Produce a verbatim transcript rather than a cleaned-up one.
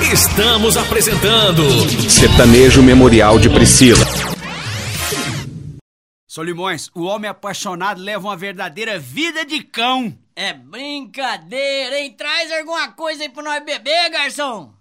Estamos apresentando Sertanejo Memorial de Priscila. Solimões, o homem apaixonado leva uma verdadeira vida de cão. É brincadeira, hein? Traz alguma coisa aí pra nós beber, garçom.